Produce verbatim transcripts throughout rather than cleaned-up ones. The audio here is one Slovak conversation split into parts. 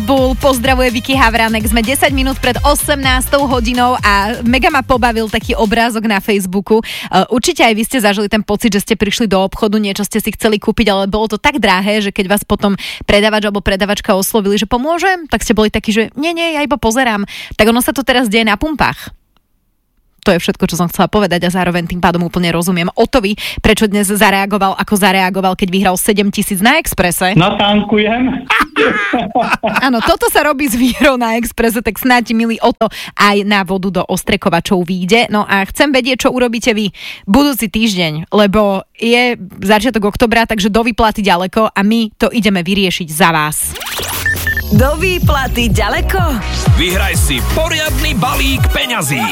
Pitbull, pozdravuje Vicky Havranek. Sme desať minút pred osemnástou hodinou a mega ma pobavil taký obrázok na Facebooku. Určite aj vy ste zažili ten pocit, že ste prišli do obchodu, niečo ste si chceli kúpiť, ale bolo to tak drahé, že keď vás potom predávač alebo predavačka oslovili, že pomôžem, tak ste boli takí, že nie, nie, ja iba pozerám. Tak ono sa to teraz deje na pumpách. To je všetko, čo som chcela povedať a zároveň tým pádom úplne rozumiem Otovi, prečo dnes zareagoval, ako zareagoval, keď vyhral sedem tisíc na Expresse. Natankujem. Áno, toto sa robí s výhrou na Expresse, tak snáď, milý Oto, aj na vodu do Ostrekovačov vyjde. No a chcem vedieť, čo urobíte vy budúci týždeň, lebo je začiatok oktobra, takže do výplaty ďaleko a my to ideme vyriešiť za vás. Do výplaty ďaleko? Vyhraj si poriadny balík peňazí.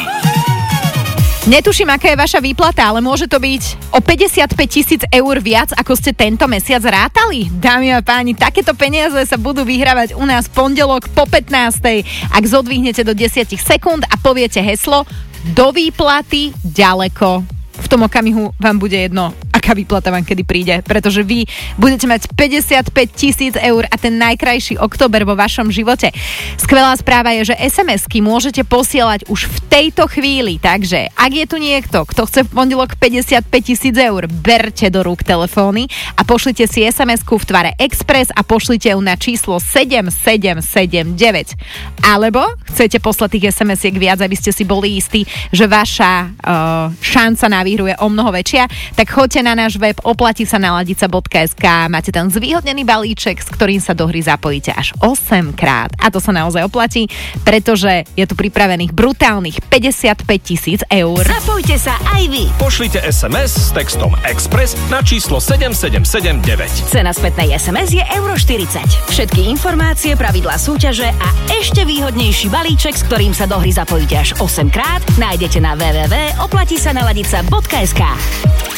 Netuším, aká je vaša výplata, ale môže to byť o päťdesiatpäť tisíc eur viac, ako ste tento mesiac rátali. Dámy a páni, takéto peniaze sa budú vyhrávať u nás pondelok po pätnástej. Ak zodvihnete do desať sekúnd a poviete heslo do výplaty ďaleko. V tom okamihu vám bude jedno, aká výplata vám kedy príde, pretože vy budete mať päťdesiatpäť tisíc eur a ten najkrajší október vo vašom živote. Skvelá správa je, že es em esky môžete posielať už v tejto chvíli, takže ak je tu niekto, kto chce v pondelok päťdesiatpäť tisíc eur, berte do rúk telefóny a pošlite si es em esku v tvare Express a pošlite ju na číslo sedem sedem sedem deväť. Alebo chcete poslať tých es em esiek viac, aby ste si boli istí, že vaša uh, šanca na výhru je o mnoho väčšia, tak choďte na náš web oplatí sa na ladica bodka es ká. Máte tam zvýhodnený balíček, s ktorým sa do hry zapojíte až osem krát. A to sa naozaj oplatí, pretože je tu pripravených brutálnych päťdesiatpäť tisíc eur. Zapojte sa aj vy. Pošlite es em es s textom Express na číslo sedem sedem sedem deväť. Cena spätnej es em es je euro štyridsať. Všetky informácie, pravidlá súťaže a ešte výhodnejší balíček, s ktorým sa do hry zapojíte až osem krát, nájdete na w w w bodka oplatí sa na ladica bodka es ká.